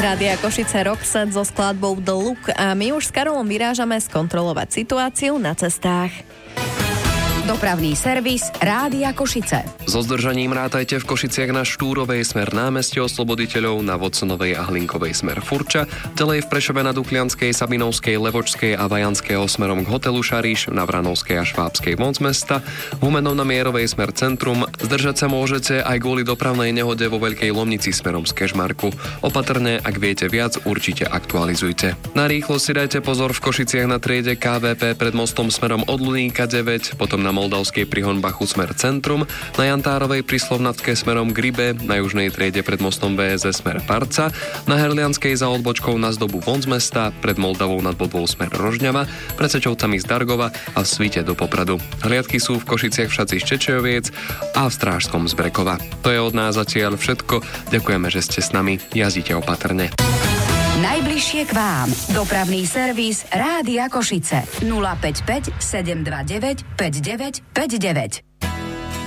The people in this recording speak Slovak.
Rádia Košice Roxette so skladbou The Look a my už s Karolom vyrážame skontrolovať situáciu na cestách. Dopravný servis Rádia Košice. So zdržaním rátajte v Košiciach na Štúrovej smer námestie Osloboditeľov, na Vodsonovej a Hlinkovej smer Furča, ďalej v Prešove na Duklianskej, Sabinovskej, Levočskej a Vajanského smerom k hotelu Šariš, na Vranovskej a Švábskej von z mesta, Humenov na Mierovej smer Centrum. Zdržať sa môžete aj kvôli dopravnej nehode vo Veľkej Lomnici smerom z Kežmarku. Opatrne, ak viete viac, určite aktualizujte. Na rýchlosť si dajte pozor v Košiciach na triede KVP pred mostom smerom od Luníka 9, potom na Moldavskej pri Honbachu smer Centrum, na Jantárovej pri Slovnatke smerom k Rybe, na južnej triede pred mostom VSS smer Parca, na Herlianskej za odbočkou na Zdobu von z mesta, pred Moldavou nad Bodvou smer Rožňava, pred Sečovcami z Dargova a v Svite do Popradu. Hliadky sú v Košiciach všaci z Čečejoviec a v Strážskom z Brekova. To je od nás zatiaľ všetko. Ďakujeme, že ste s nami. Jazdite opatrne. Najbližšie k vám. Dopravný servis Rádia Košice. 055 729 5959.